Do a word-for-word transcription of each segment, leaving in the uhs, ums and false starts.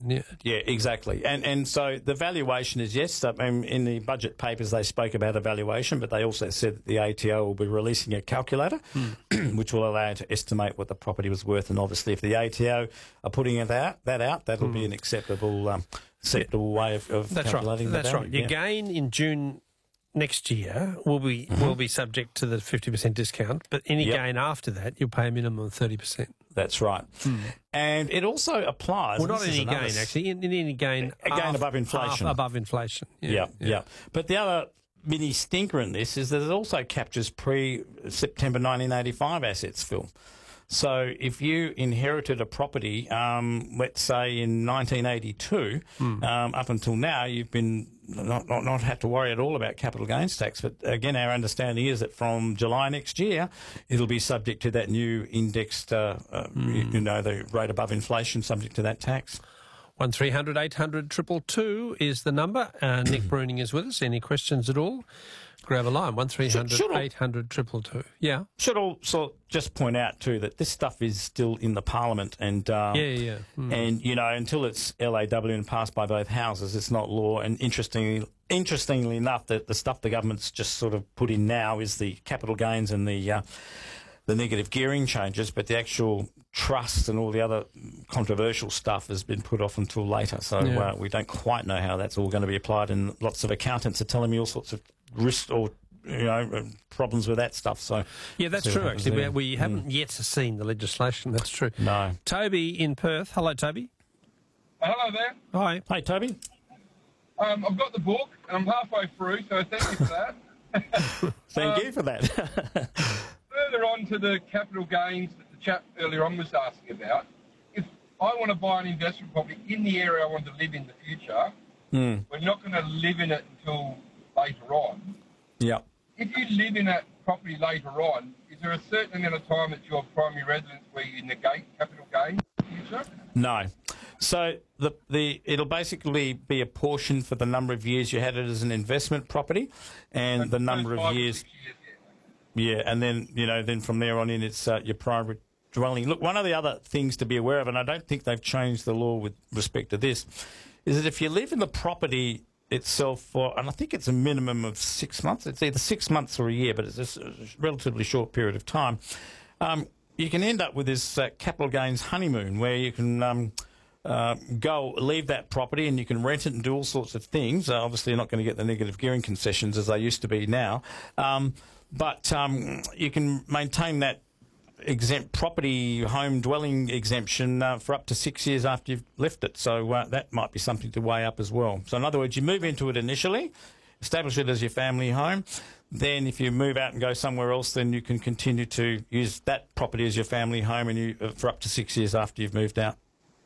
Yeah, yeah, exactly. And and so the valuation is, yes, I mean, in the budget papers they spoke about a valuation, but they also said that the A T O will be releasing a calculator, mm. which will allow you to estimate what the property was worth. And obviously if the A T O are putting it out, that out, that'll mm. be an acceptable um, acceptable way of, of That's calculating right. the That's value. right. Your yeah. gain in June next year will be mm-hmm. will be subject to the fifty percent discount, but any yep. gain after that, you'll pay a minimum of thirty percent. That's right. Mm. And it also applies... Well, not any gain, s- actually. In, in any gain... A gain above inflation. above inflation. Yeah, yeah, yeah. yeah. But the other mini stinker in this is that it also captures pre-September nineteen eighty-five assets, Phil. So if you inherited a property, um, let's say in nineteen eighty-two, mm. um, up until now, you've been not, not not had to worry at all about capital gains tax. But again, our understanding is that from July next year, it'll be subject to that new indexed, uh, uh, mm. you, you know, the rate above inflation, subject to that tax. One three hundred eight hundred two two two is the number. Uh, Nick Bruning is with us. Any questions at all? Grab a line, one three hundred eight hundred two two two. Yeah. Should also just point out, too, that this stuff is still in the Parliament and, um, yeah, yeah. Mm. and you know, until it's L A W and passed by both houses, it's not law. And interestingly, interestingly enough, that the stuff the government's just sort of put in now is the capital gains and the uh, the negative gearing changes, but the actual trust and all the other controversial stuff has been put off until later. So yeah. uh, we don't quite know how that's all going to be applied, and lots of accountants are telling me all sorts of risks or you know problems with that stuff. So yeah, that's true. Actually, we, we haven't mm. yet seen the legislation. That's true. No. Toby in Perth. Hello, Toby. Uh, hello there. Hi. Hey, Toby. Um, I've got the book and I'm halfway through, so thank you for that. Thank um, you for that. Further on to the capital gains that the chap earlier on was asking about, if I want to buy an investment property in the area I want to live in the future, mm. we're not going to live in it until later on. Yeah. If you live in that property later on, is there a certain amount of time at your primary residence where you negate capital gains in the future? No. So the the it'll basically be a portion for the number of years you had it as an investment property, and so the number of years. years Yeah, and then, you know, then from there on in, it's uh, your primary dwelling. Look, one of the other things to be aware of, and I don't think they've changed the law with respect to this, is that if you live in the property itself for, and I think it's a minimum of six months, it's either six months or a year, but it's a relatively short period of time, um, you can end up with this uh, capital gains honeymoon where you can... Um, Uh, go leave that property and you can rent it and do all sorts of things. Uh, obviously, you're not going to get the negative gearing concessions as they used to be now, um, but um, you can maintain that exempt property home dwelling exemption uh, for up to six years after you've left it. So uh, that might be something to weigh up as well. So in other words, you move into it initially, establish it as your family home. Then if you move out and go somewhere else, then you can continue to use that property as your family home and you, uh, for up to six years after you've moved out.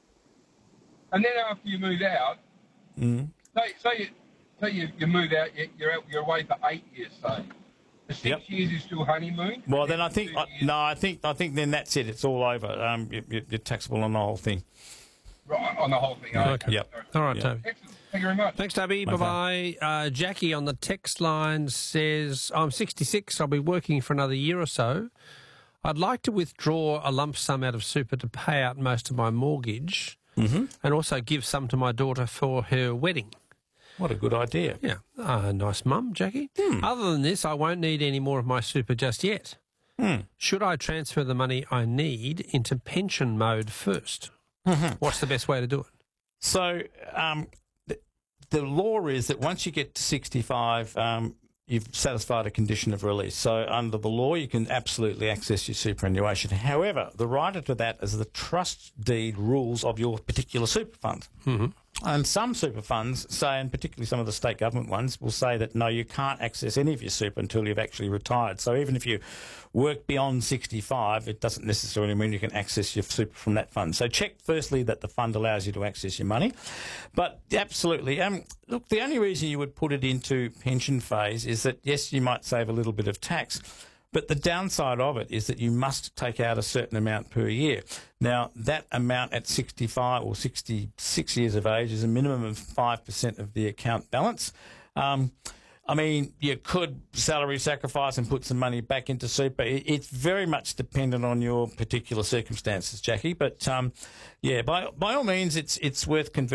And then after you move out, mm. say, say, you, say you, you move out, you, you're out, you're away for eight years, say. The six yep. years is still honeymoon? Well, then I think, I, no, I think I think then that's it. It's all over. Um, you, you're taxable on the whole thing. Right, on the whole thing. Okay. okay. Yep. Sorry. All right, yep. Toby. Excellent. Thank you very much. Thanks, Toby. Okay. Bye-bye. Uh, Jackie on the text line says, I'm sixty-six. I'll be working for another year or so. I'd like to withdraw a lump sum out of super to pay out most of my mortgage. Mm-hmm. And also give some to my daughter for her wedding. What a good idea. Yeah. Uh, nice mum, Jackie. Hmm. Other than this, I won't need any more of my super just yet. Hmm. Should I transfer the money I need into pension mode first? Mm-hmm. What's the best way to do it? So um, the, the law is that once you get to sixty-five, um, you've satisfied a condition of release. So under the law, you can absolutely access your superannuation. However, the rider to that is the trust deed rules of your particular super fund. Mm-hmm. And some super funds say, and particularly some of the state government ones, will say that, no, you can't access any of your super until you've actually retired. So even if you work beyond sixty-five, it doesn't necessarily mean you can access your super from that fund. So check, firstly, that the fund allows you to access your money. But absolutely, um, look, the only reason you would put it into pension phase is that, yes, you might save a little bit of tax, but the downside of it is that you must take out a certain amount per year. Now, that amount at sixty-five or sixty-six years of age is a minimum of five percent of the account balance. Um, I mean, you could salary sacrifice and put some money back into super. It's very much dependent on your particular circumstances, Jackie. But, um, yeah, by by all means, it's it's worth converting.